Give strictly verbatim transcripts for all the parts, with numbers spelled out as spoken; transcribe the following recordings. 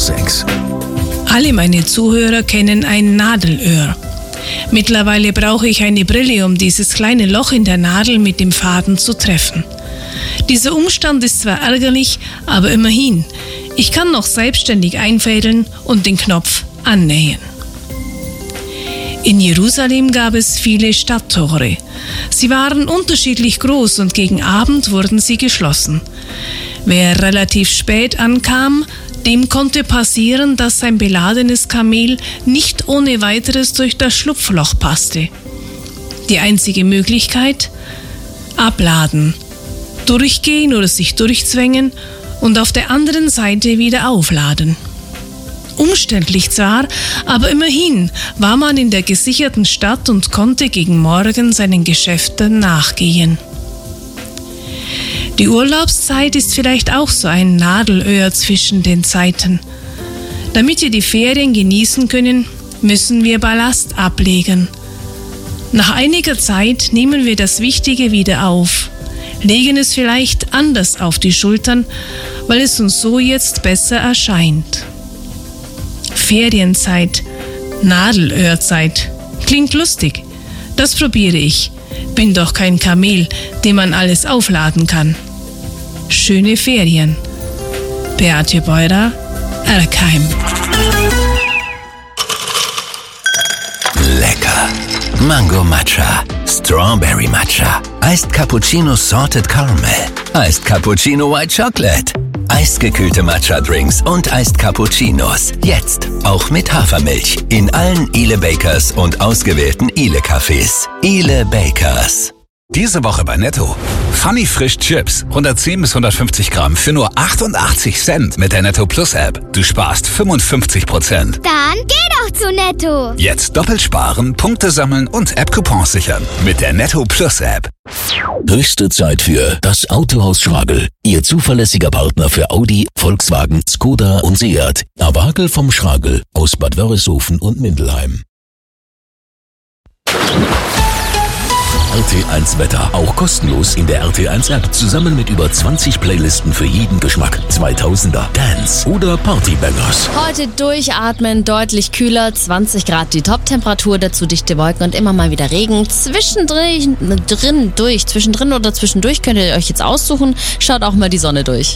sechs. Alle meine Zuhörer kennen ein Nadelöhr. Mittlerweile brauche ich eine Brille, um dieses kleine Loch in der Nadel mit dem Faden zu treffen. Dieser Umstand ist zwar ärgerlich, aber immerhin, ich kann noch selbstständig einfädeln und den Knopf annähen. In Jerusalem gab es viele Stadttore. Sie waren unterschiedlich groß und gegen Abend wurden sie geschlossen. Wer relativ spät ankam, dem konnte passieren, dass sein beladenes Kamel nicht ohne weiteres durch das Schlupfloch passte. Die einzige Möglichkeit? Abladen, durchgehen oder sich durchzwängen und auf der anderen Seite wieder aufladen. Umständlich zwar, aber immerhin war man in der gesicherten Stadt und konnte gegen Morgen seinen Geschäften nachgehen. Die Urlaubszeit ist vielleicht auch so ein Nadelöhr zwischen den Zeiten. Damit wir die Ferien genießen können, müssen wir Ballast ablegen. Nach einiger Zeit nehmen wir das Wichtige wieder auf, legen es vielleicht anders auf die Schultern, weil es uns so jetzt besser erscheint. Ferienzeit, Nadelöhrzeit. Klingt lustig. Das probiere ich. Bin doch kein Kamel, dem man alles aufladen kann. Schöne Ferien. Beate Beurer, Erkheim. Lecker. Mango Matcha, Strawberry Matcha, Iced Cappuccino Salted Caramel, Iced Cappuccino White Chocolate, eisgekühlte Matcha-Drinks und Iced Cappuccinos. Jetzt auch mit Hafermilch in allen Ile Bakers und ausgewählten Ile Cafés. Ile Bakers. Diese Woche bei Netto. Funny Frisch Chips. hundertzehn bis hundertfünfzig Gramm für nur achtundachtzig Cent mit der Netto Plus App. Du sparst fünfundfünfzig Prozent. Dann geh doch zu Netto. Jetzt doppelt sparen, Punkte sammeln und App-Coupons sichern. Mit der Netto Plus App. Höchste Zeit für das Autohaus Schragel. Ihr zuverlässiger Partner für Audi, Volkswagen, Skoda und Seat. Awagel vom Schragel aus Bad Wörishofen und Mindelheim. R T eins Wetter, auch kostenlos in der R T eins App, zusammen mit über zwanzig Playlisten für jeden Geschmack. zweitausender, Dance oder Partybangers. Heute durchatmen, deutlich kühler, zwanzig Grad die Top-Temperatur, dazu dichte Wolken und immer mal wieder Regen. Zwischendrin, drin, durch, zwischendrin oder zwischendurch könnt ihr euch jetzt aussuchen. Schaut auch mal die Sonne durch.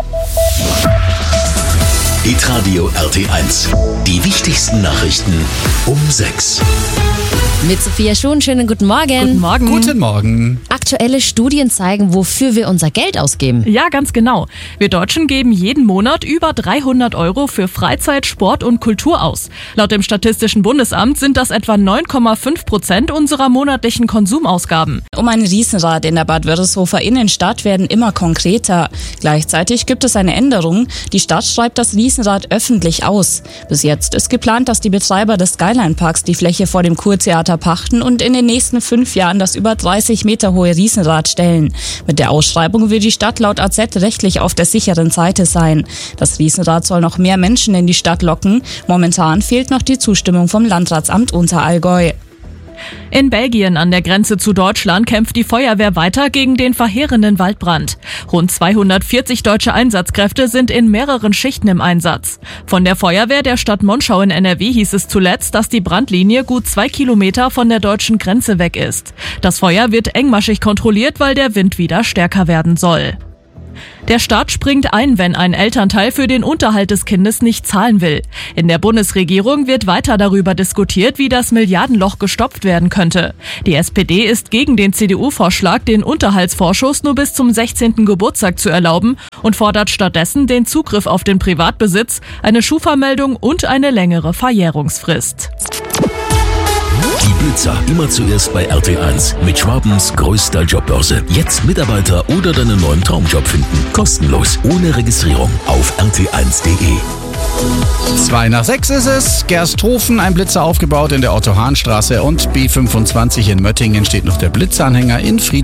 Hitradio R T eins. Die wichtigsten Nachrichten um sechs. Mit Sophia Schuhn, schönen guten Morgen. Guten Morgen. Guten Morgen. Aktuelle Studien zeigen, wofür wir unser Geld ausgeben. Ja, ganz genau. Wir Deutschen geben jeden Monat über dreihundert Euro für Freizeit, Sport und Kultur aus. Laut dem Statistischen Bundesamt sind das etwa neun Komma fünf Prozent unserer monatlichen Konsumausgaben. Um ein Riesenrad in der Bad Wörishofer Innenstadt werden immer konkreter. Gleichzeitig gibt es eine Änderung. Die Stadt schreibt das Riesenrad öffentlich aus. Bis jetzt ist geplant, dass die Betreiber des Skyline Parks die Fläche vor dem Kurtheater pachten und in den nächsten fünf Jahren das über dreißig Meter hohe Riesenrad stellen. Mit der Ausschreibung will die Stadt laut A Z rechtlich auf der sicheren Seite sein. Das Riesenrad soll noch mehr Menschen in die Stadt locken. Momentan fehlt noch die Zustimmung vom Landratsamt Unterallgäu. In Belgien an der Grenze zu Deutschland kämpft die Feuerwehr weiter gegen den verheerenden Waldbrand. Rund zweihundertvierzig deutsche Einsatzkräfte sind in mehreren Schichten im Einsatz. Von der Feuerwehr der Stadt Monschau in N R W hieß es zuletzt, dass die Brandlinie gut zwei Kilometer von der deutschen Grenze weg ist. Das Feuer wird engmaschig kontrolliert, weil der Wind wieder stärker werden soll. Der Staat springt ein, wenn ein Elternteil für den Unterhalt des Kindes nicht zahlen will. In der Bundesregierung wird weiter darüber diskutiert, wie das Milliardenloch gestopft werden könnte. Die S P D ist gegen den C D U-Vorschlag, den Unterhaltsvorschuss nur bis zum sechzehnten Geburtstag zu erlauben und fordert stattdessen den Zugriff auf den Privatbesitz, eine Schufa-Meldung und eine längere Verjährungsfrist. Die Blitzer immer zuerst bei R T eins mit Schwabens größter Jobbörse. Jetzt Mitarbeiter oder deinen neuen Traumjob finden. Kostenlos, ohne Registrierung auf r t eins punkt d e. Zwei nach sechs ist es. Gersthofen, ein Blitzer aufgebaut in der Otto-Hahn-Straße und B fünfundzwanzig in Möttingen steht noch der Blitzanhänger in Friedrichshain.